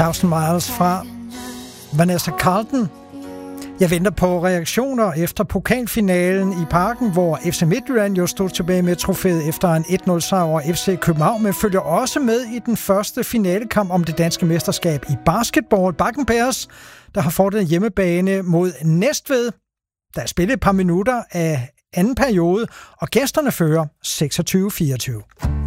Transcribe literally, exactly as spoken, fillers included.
Thousand Miles fra Vanessa Carlton. Jeg venter på reaktioner efter pokalfinalen i Parken, hvor F C Midtjylland jo stod tilbage med trofæet efter en et nul sejr over F C København, men følger også med i den første finalekamp om det danske mesterskab i basketball. Bakken Bears, der har fået en hjemmebane mod Næstved. Der er spillet et par minutter af anden periode, og gæsterne fører seksogtyve fireogtyve.